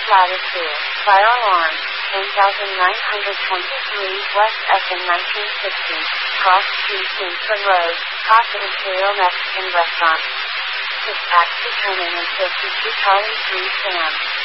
Latitude. Fire alarm. 10,923 West FM 1960. Cross Street Kingsford Road. Casa Imperial Mexican Restaurant. Dispatch to turn in until 2 Charlie 3 Sam.